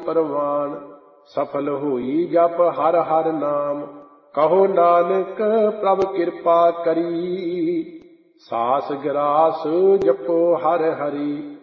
परवान। सफल होई जप हर हर नाम, कहो नानक प्रभ कृपा करी। सास ग्रास जपो हर हरि,